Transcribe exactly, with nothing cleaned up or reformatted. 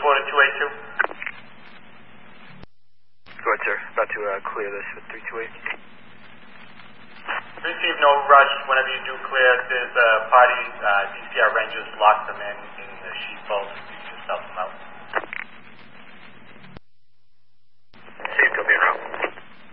report at two eight two. Go ahead, sir. About to uh, clear this with three two eight. Receive no rush. Whenever you do clear, there's a party, uh, D C R Rangers locked them in in the sheepfold.